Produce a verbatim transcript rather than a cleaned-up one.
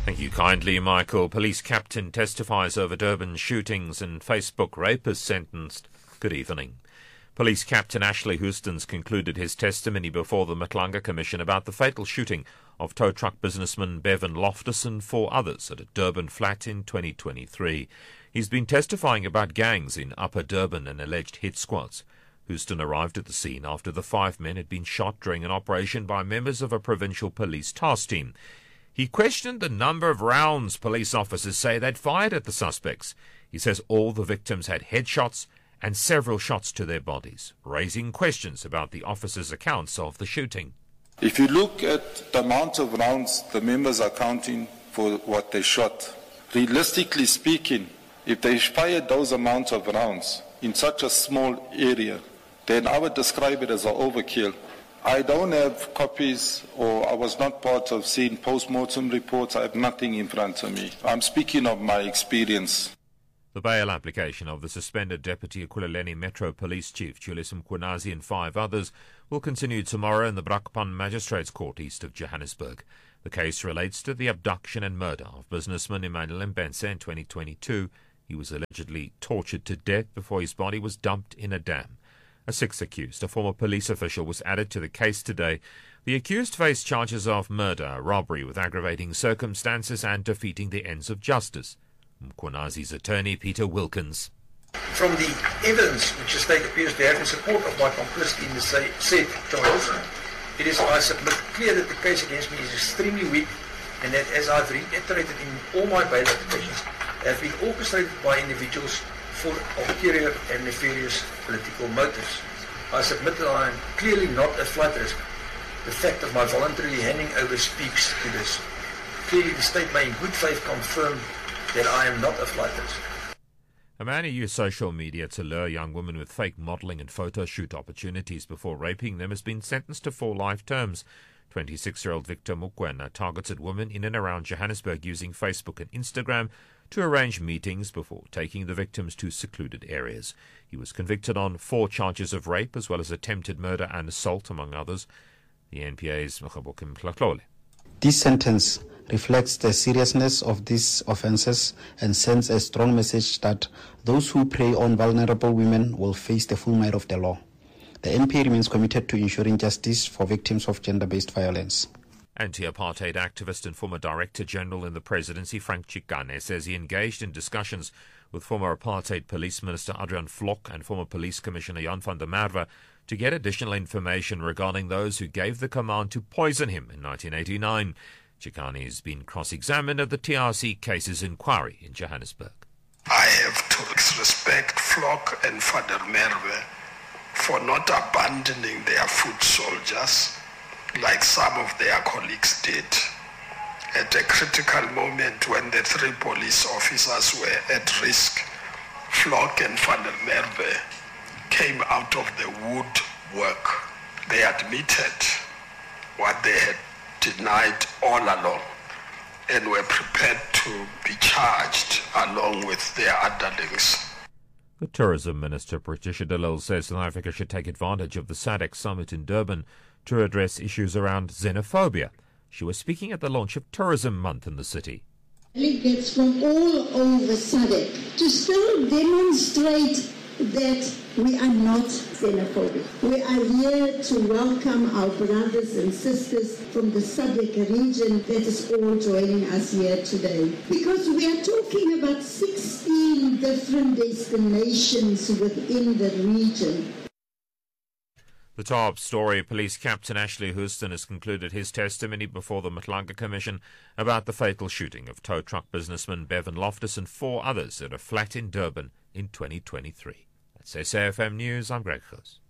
Thank you kindly, Michael. Police captain testifies over Durban shootings and Facebook rapist sentenced. Good evening. Police Captain Ashley Houston's concluded his testimony before the Matlanga Commission about the fatal shooting of tow truck businessman Bevan Loftus and four others at a Durban flat in twenty twenty-three. He's been testifying about gangs in Upper Durban and alleged hit squads. Houston arrived at the scene after the five men had been shot during an operation by members of a provincial police task team. He questioned the number of rounds police officers say they'd fired at the suspects. He says all the victims had headshots and several shots to their bodies, raising questions about the officers' accounts of the shooting. If you look at the amount of rounds the members are counting for what they shot, realistically speaking, if they fired those amounts of rounds in such a small area, then I would describe it as an overkill. I don't have copies, or I was not part of seeing post-mortem reports. I have nothing in front of me. I'm speaking of my experience. The bail application of the suspended Deputy Ekurhuleni Metro Police Chief Julius Mkhwanazi and five others will continue tomorrow in the Brakpan Magistrates Court east of Johannesburg. The case relates to the abduction and murder of businessman Emmanuel Mbense in twenty twenty-two. He was allegedly tortured to death before his body was dumped in a dam. A sixth accused, a former police official, was added to the case today. The accused faced charges of murder, robbery with aggravating circumstances and defeating the ends of justice. Mkhwanazi's attorney, Peter Wilkins. From the evidence which the state appears to have in support of my complicity in the said charges, it is, I submit, clear that the case against me is extremely weak and that, as I've reiterated in all my bail applications, have been orchestrated by individuals for ulterior and nefarious political motives. I submit that I am clearly not a flight risk. The fact of my voluntarily handing over speaks to this. Clearly the state may in good faith confirm that I am not a flight risk. A man who used social media to lure young women with fake modelling and photo shoot opportunities before raping them has been sentenced to four life terms. twenty-six-year-old Victor Mokoena targeted women in and around Johannesburg using Facebook and Instagram to arrange meetings before taking the victims to secluded areas. He was convicted on four charges of rape as well as attempted murder and assault, among others. The N P A's Mkhabokim Plaklole. This sentence reflects the seriousness of these offences and sends a strong message that those who prey on vulnerable women will face the full might of the law. The N P A remains committed to ensuring justice for victims of gender-based violence. Anti-apartheid activist and former Director General in the Presidency, Frank Chikane, says he engaged in discussions with former Apartheid Police Minister Adrian Vlok and former Police Commissioner Jan van der Merwe to get additional information regarding those who gave the command to poison him in nineteen eighty-nine. Chikane has been cross-examined at the T R C cases inquiry in Johannesburg. I have to respect Vlok and van der Merwe for not abandoning their foot soldiers like some of their colleagues did. At a critical moment when the three police officers were at risk, Vlok and van der Merwe came out of the woodwork. They admitted what they had denied all along and were prepared to be charged along with their underlings. The Tourism Minister, Patricia de Lille, says South Africa should take advantage of the SADC summit in Durban to address issues around xenophobia. She was speaking at the launch of Tourism Month in the city. Delegates from all over SADC to still demonstrate that we are not xenophobic. We are here to welcome our brothers and sisters from the SADC region that is all joining us here today. Because we are talking about sixteen different destinations within the region. The top story, Police Captain Ashley Houston has concluded his testimony before the Matlanga Commission about the fatal shooting of tow truck businessman Bevan Loftus and four others at a flat in Durban in twenty twenty-three. That's S A F M News, I'm Greg Goos.